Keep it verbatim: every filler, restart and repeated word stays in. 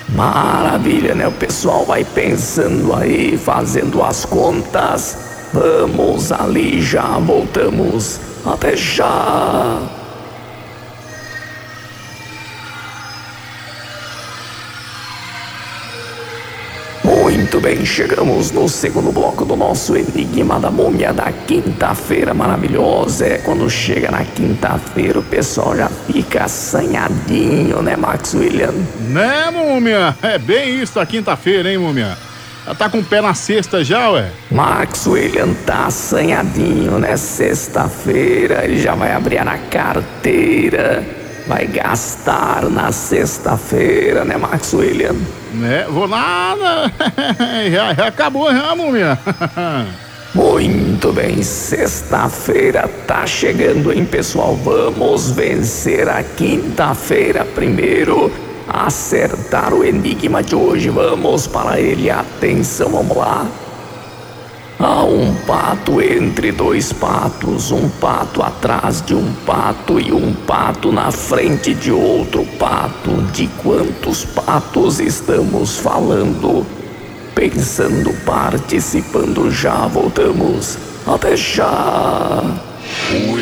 Maravilha, né? O pessoal vai pensando aí, fazendo as contas. Vamos ali, já voltamos. Até já! Muito bem, chegamos no segundo bloco do nosso Enigma da Múmia da quinta-feira maravilhosa. É quando chega na quinta-feira o pessoal já fica assanhadinho, né, Max William? Né, múmia? É bem isso a quinta-feira, hein, múmia? Já tá com o pé na sexta já, ué? Max William tá assanhadinho, né? Sexta-feira ele já vai abrir na carteira, vai gastar na sexta-feira, né, Max William? Né? Vou nada. já, já acabou, já, múmia. Muito bem, sexta-feira tá chegando, hein, pessoal? Vamos vencer a quinta-feira primeiro. Acertar o enigma de hoje. Vamos para ele. Atenção, vamos lá. Há um pato entre dois patos, um pato atrás de um pato e um pato na frente de outro pato. De quantos patos estamos falando? Pensando, participando, já voltamos. Até já!